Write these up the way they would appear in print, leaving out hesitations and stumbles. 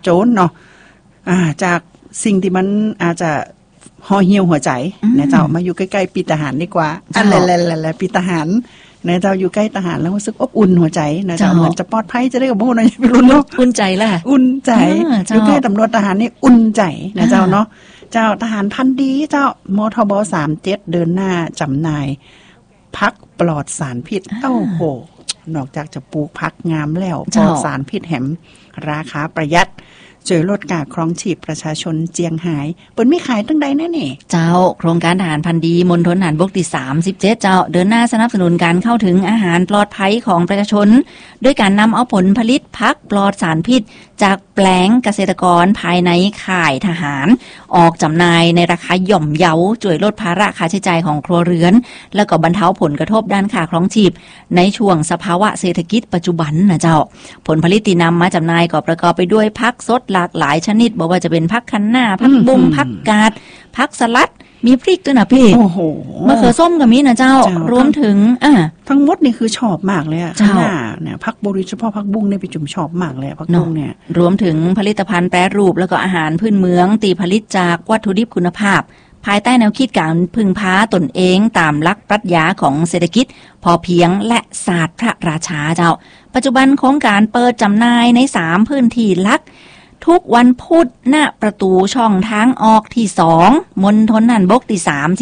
โจรเนาะจากสิ่งที่มันอาจจะห่อเหี่ยวหัวใจนะเจ้ามาอยู่ใกล้ๆปีทหารดีกว่าอะไรๆๆปีทหารนะเจ้าอยู่ใกล้ทหารแล้วรู้สึกอบอุ่นหัวใจนะเจ้าเหมือนจะปลอดภัยจะได้กับบ่นะพี่รุ่นเนาะอุ่นใจล่ะอุ่นใจอยู่ใกล้ตำรวจทหารนี่อุ่นใจนะเจ้าเนาะเจ้าทหารพันดีเจ้ามทบ37เดินหน้าจำหน่ายพักปลอดสารพิษโอ้โหนอกจากจะปลูกพักงามแล้วปลอดสารพิษแถมราคาประหยัดช่วยลดการครองชีพประชาชนเจียงไฮ้เปิ้นมีขายตั้งใดแน่นี่เจ้าโครงการทหารพันดีมณฑลทหารบกที่37เจ้าเดินหน้าสนับสนุนการเข้าถึงอาหารปลอดภัยของประชาชนด้วยการนำเอาผลผลิตพักปลอดสารพิษจากแปลงเกษตรกรภายในข่ายทหารออกจำหน่ายในราคาย่อมเยาช่วยลดภาระค่าใช้จ่ายของครัวเรือนแล้วก็บรรเทาผลกระทบด้านค่าครองชีพในช่วงสภาวะเศรษฐกิจปัจจุบันนะเจ้าผลผลิตที่นำมาจำหน่ายก็ประกอบไปด้วยผักสดหลากหลายชนิดบอกว่าจะเป็นผักคะน้าผักบุ้งผักกาดผักสลัดมีพริกด้วยนะพี่โอ้โหมะเขือส้มก็มีนะเจ้ารวมถึงทั้งหมดนี่คือชอบมากเลยอ่ะคะน้าเนี่ยผักโดยเฉพาะผักบุ้งเนี่ยพี่จุ๋มชอบมากเลยผักบุ้งเนี่ยรวมถึงผลิตภัณฑ์แปรรูปแล้วก็อาหารพื้นเมืองตีผลิตจากวัตถุดิบคุณภาพภายใต้แนวคิดการพึ่งพาตนเองตามหลักปรัชญาของเศรษฐกิจพอเพียงและศาสตร์พระราชาเจ้าปัจจุบันโครงการเปิดจำหน่ายใน3พื้นที่หลักทุกวันพุธหน้าประตูช่องทางออกที่2มณฑลทหารบกที่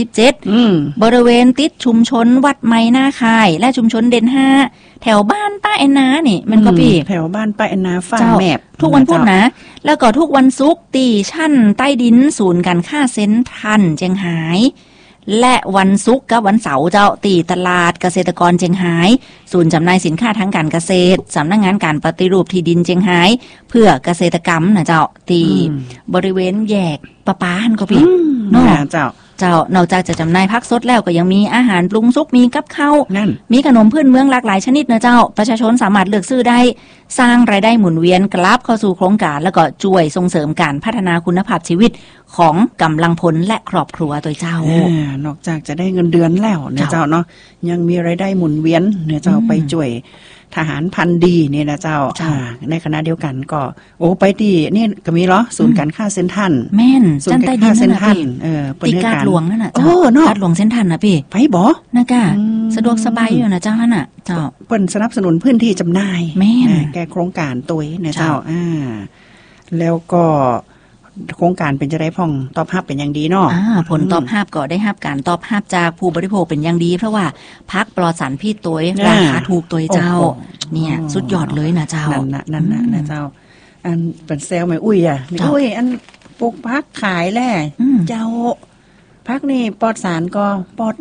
37บริเวณติดชุมชนวัดไม้หน้าค่ายและชุมชนเด่น5แถวบ้านป้าแอนนานี่มันก็พี่แถวบ้านป้าแอนนาฟ้าแมพทุกวันพุธนะแล้วก็ทุกวันศุกร์ตีชั้นใต้ดินศูนย์การค้าเซ็นทรัลเจียงไฮ้และวันศุกร์กับวันเสาร์เจ้าตีตลาดเกษตรกรเจียงไฮ้ศูนย์จำหน่ายสินค้าทางการเกษตรสำนักงานการปฏิรูปที่ดินเจียงไฮ้เพื่อเกษตรกรรมนะเจ้าตีบริเวณแยกปะปานก็พี่เนาะเจ้านอกจากจะจำหน่ายผักสดแล้วก็ยังมีอาหารปรุงสุกมีกับข้าวมีขนมพื้นเมืองหลากหลายชนิดนะเจ้าประชาชนสามารถเลือกซื้อได้สร้างรายได้หมุนเวียนกลับเข้าสู่โครงการแล้วก็ช่วยส่งเสริมการพัฒนาคุณภาพชีวิตของกำลังพลและครอบครัวตัวเจ้านอกจากจะได้เงินเดือนแล้วเนี่ยเจ้าเนาะยังมีรายได้หมุนเวียนเนี่ยเจ้าไปช่วยทหารพันดีเนี่ยนะเจ้าในคณะเดียวกันก็ไปที่นี่ก็มีเหรอศูนย์การค้าเซ็นทรัลแม่นศูนย์การค้าเซ็นทรัลตีการหลวงนั่นน่ะเจ้าการหลวงเซ็นทรัลนะพี่ไปบ่นะกะสะดวกสบายอยู่นะเจ้าหั่นน่ะเจ้าเพิ่นสนับสนุนพื้นที่จำหน่ายแม่นแก้โครงการตัวเนี่ยเจ้าแล้วก็โครงการเป็นจะได้พ่องตอบรับเป็นอย่างดีเนาะผลตอบรับก็ได้รับการตอบรับจากผู้บริโภคเป็นอย่างดีเพราะว่าพักปลอดสารพิษตัวราคาถูกตัวเจ้าเนี่ยสุดยอดเลยนะเจ้านั่นนะเจ้าอันเป็นเซลไม่อุ้ยอ่ะอุ้ยอันปลูกพักขายแล่เจ้าพักนี่ปลอดสารก็ปลอด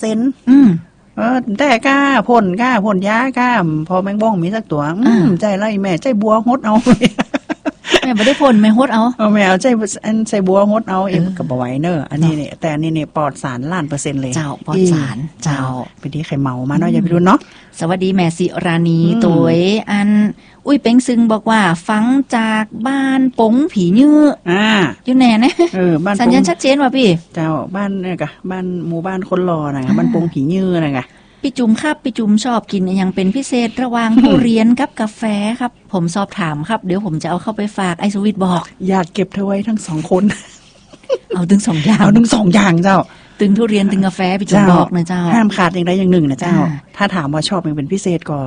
1,000%แต่กล้าพ่นยากล้าพอแมงบ้องมีสักตัวใจไรแม่ใจบัวหดเอาแม่ไม่ได้พ่นแม่ฮดเอาแม่เอาใจบัวฮดเอาเองกับบ่ไหวเนอะอันนี้เนี่ยแต่อันนี้เนี่ยปลอดสาร1,000%เลยเจ้าปลอดสารเจ้าไปที่ไข่เมามาเนาะอย่าไปรู้เนาะสวัสดีแม่ศิราณีตัวอันอุ้ยเป็งซึงบอกว่าฟังจากบ้านปงผีเนื้ออยู่แน่นะบ้านสัญญาณชัดเจนว่ะพี่เจ้าบ้านเนี่ยกะบ้านหมู่บ้านคนรอนะบ้านปงผีเนื้อนะไงพี่จุ๋มครับพี่จุ๋มชอบกินอย่างเป็นพิเศษระหว่างทุเรียนกับกาแฟครับผมสอบถามครับเดี๋ยวผมจะเอาเข้าไปฝากไอสวิตบอกอยากเก็บเธอไว้ทั้ง2คนเอาถึง2อย่างเอาถึง2อย่างเจ้าตึงทุเรียนตึงกาแฟพี่จุ๋มบอกนะเจ้าห้ามขาดอย่างใดอย่างหนึ่งนะเจ้าถ้าถามว่าชอบอย่างเป็นพิเศษก็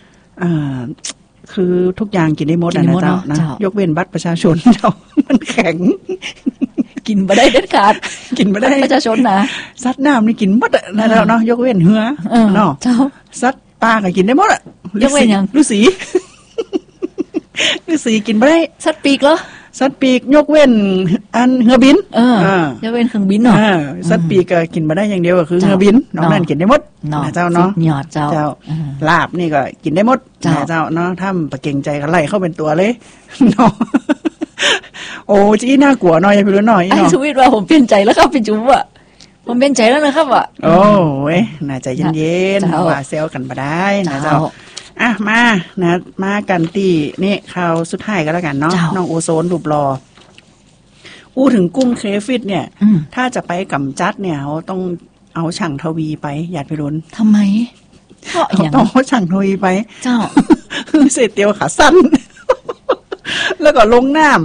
คือทุกอย่างกินได้หมดนะเจ้านะยกเว้นบัตรประชาชนเจ้ามันแข็งกินบ่ได้เด็ดขาดกินบ่ได้ประชาชนนะสัตว์น้ำนี่กินหมดนะเนาะยกเว้นเหือเนาะเจ้าสัตว์ปลาก็กินได้หมดยกเว้นหยังฤาษีกินบ่ได้สัตว์ปีกเหรอสัตว์ปีกยกเว้นอันเหือบินยกเว้นเครื่องบินเนาะสัตว์ปีกก็กินบ่ได้อย่างเดียวก็คือเหือบินน้องนั่นกินได้หมดนะเจ้าเนาะยอดเจ้าลาบนี่ก็กินได้หมดนะเจ้าเนาะถ้าประเก่งใจก็ไล่เข้าเป็นตัวเลยเนาะโอ้จี้น่ากลัวหน่อยอย่าไปรู้หน่อยไอ้ชีวิตว่าผมเปลี่ยนใจแล้วครับพี่จุ๋มอ่ะผมเปลี่ยนใจแล้วนะครับอ่ะโอ้ยน่าใจเย็นๆว่าเซลกันบ่ได้นะเจ้ามานะมากันตีนี่ข่าวสุดท้ายก็แล้วกันเนาะน้องโอโซนรูปรอถึงกุ้งเครฟิตเนี่ยถ้าจะไปกำจัดเนี่ยเขาต้องเอาช่างทวีไปญาติพี่รุ่นทำไมต้องเอาช่างทวีไปเจ้าเสร็จเตียวขาสั้นแล้วก็ลงน้ำ